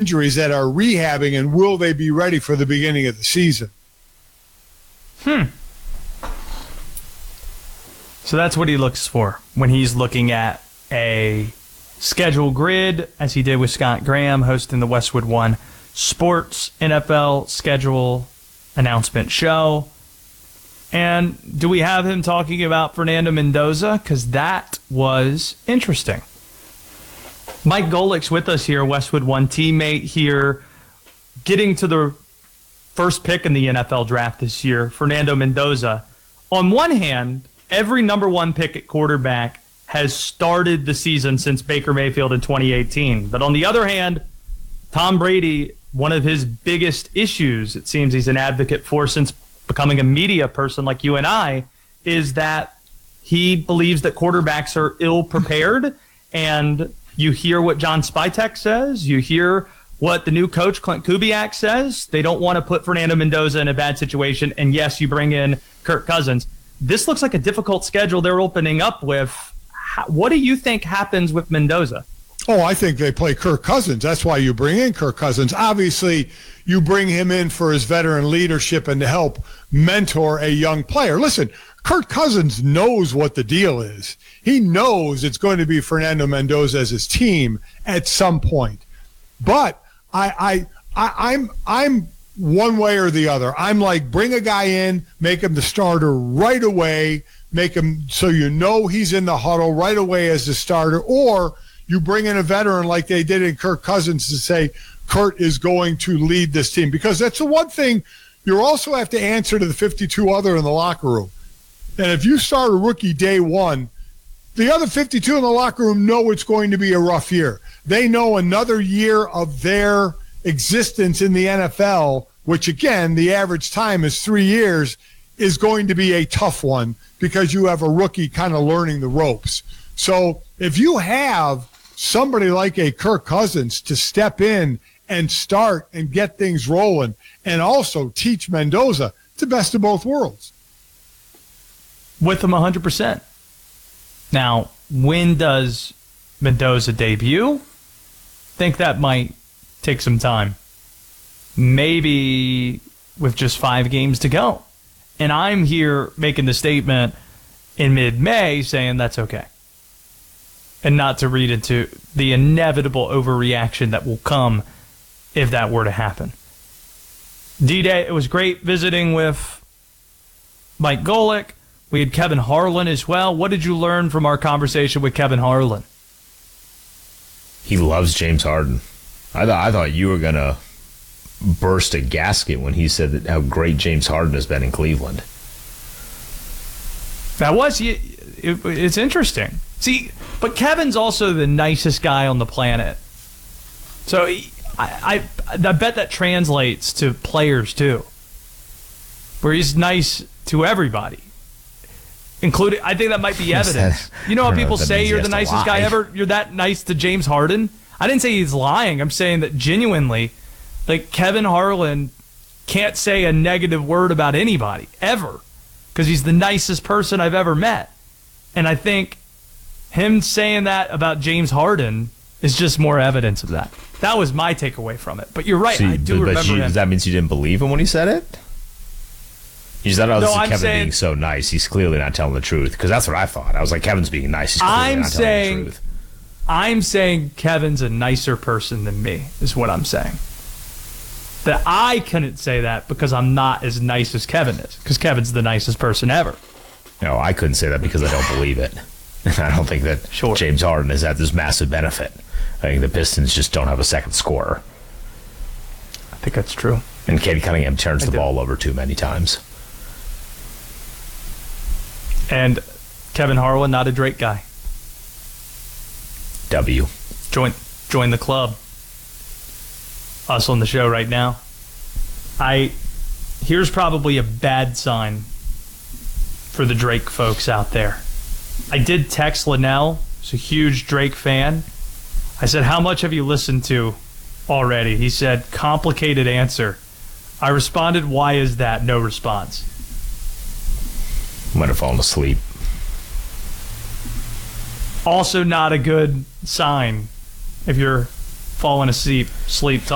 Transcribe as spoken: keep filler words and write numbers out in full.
injuries that are rehabbing, and will they be ready for the beginning of the season? Hmm. So that's what he looks for when he's looking at a schedule grid, as he did with Scott Graham hosting the Westwood One Sports N F L schedule announcement show. And do we have him talking about Fernando Mendoza? Because that was interesting. Mike Golick's with us here, Westwood One teammate here, getting to the first pick in the N F L draft this year, Fernando Mendoza. On one hand, every number one pick at quarterback has started the season since Baker Mayfield in twenty eighteen. But on the other hand, Tom Brady, one of his biggest issues, it seems he's an advocate for since becoming a media person like you and I, is that he believes that quarterbacks are ill-prepared. And you hear what John Spytek says. You hear what the new coach, Clint Kubiak, says. They don't want to put Fernando Mendoza in a bad situation. And yes, you bring in Kirk Cousins. This looks like a difficult schedule they're opening up with. How, what do you think happens with Mendoza? Oh, I think they play Kirk Cousins. That's why you bring in Kirk Cousins. Obviously, you bring him in for his veteran leadership and to help mentor a young player. Listen, Kirk Cousins knows what the deal is. He knows it's going to be Fernando Mendoza as his team at some point. But I, I, I I'm, I'm one way or the other. I'm like, bring a guy in, make him the starter right away, make him so you know he's in the huddle right away as the starter, or you bring in a veteran like they did in Kirk Cousins to say Kurt is going to lead this team. Because that's the one thing you also have to answer to the fifty-two other in the locker room. And if you start a rookie day one, the other fifty-two in the locker room know it's going to be a rough year. They know another year of their existence in the N F L, which, again, the average time is three years, is going to be a tough one because you have a rookie kind of learning the ropes. So if you have somebody like a Kirk Cousins to step in and start and get things rolling and also teach Mendoza, it's the best of both worlds. With him one hundred percent. Now, when does Mendoza debut? Think that might take some time. Maybe with just five games to go. And I'm here making the statement in mid-May saying that's okay. And not to read into the inevitable overreaction that will come if that were to happen. D-Day, it was great visiting with Mike Golick. We had Kevin Harlan as well. What did you learn from our conversation with Kevin Harlan? He loves James Harden. I, th- I thought you were going to burst a gasket when he said that how great James Harden has been in Cleveland. That was, it, it, it's interesting. See, but Kevin's also the nicest guy on the planet. So he, I, I, I bet that translates to players too, where he's nice to everybody. Including, I think that might be evidence. You know how people say you're the nicest guy ever? You're that nice to James Harden? I didn't say he's lying. I'm saying that genuinely, like, Kevin Harlan can't say a negative word about anybody, ever, because he's the nicest person I've ever met. And I think him saying that about James Harden is just more evidence of that. That was my takeaway from it. But you're right, so you, I do but, remember but you, him. That means you didn't believe him when he said it? You said, oh, this No, is I'm Kevin saying- being so nice. He's clearly not telling the truth. Because that's what I thought. I was like, Kevin's being nice. He's clearly I'm not saying, telling the truth. I'm saying Kevin's a nicer person than me, is what I'm saying. That I couldn't say that because I'm not as nice as Kevin is. Because Kevin's the nicest person ever. No, I couldn't say that because I don't believe it. I don't think that Sure. James Harden is at this massive benefit. I think the Pistons just don't have a second scorer. I think that's true. And Cade Cunningham turns I the do. ball over too many times. And Kevin Harlan, not a Drake guy. W. Join, join the club. Us on the show right now. I here's probably a bad sign for the Drake folks out there. I did text Linnell, who's a huge Drake fan. I said, how much have you listened to already? He said, complicated answer. I responded, why is that? No response. Might have fallen asleep. Also not a good sign if you're falling asleep, sleep